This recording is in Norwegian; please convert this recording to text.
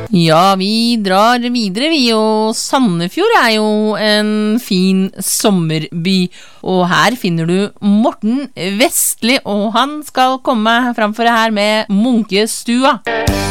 Ja, vi drar videre vi, og Sandefjord jo en fin sommerby. Og her finner du Morten Vestli, og han skal komme framfor her med Munkestua.